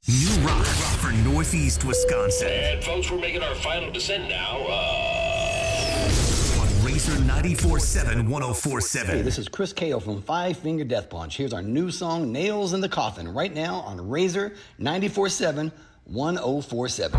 New rock for Northeast Wisconsin. And folks, we're making our final descent now. On Razor 94.7 104.7. Hey, this is Chris Kao from Five Finger Death Punch. Here's our new song, Nails in the Coffin, right now on Razor 94.7 104.7.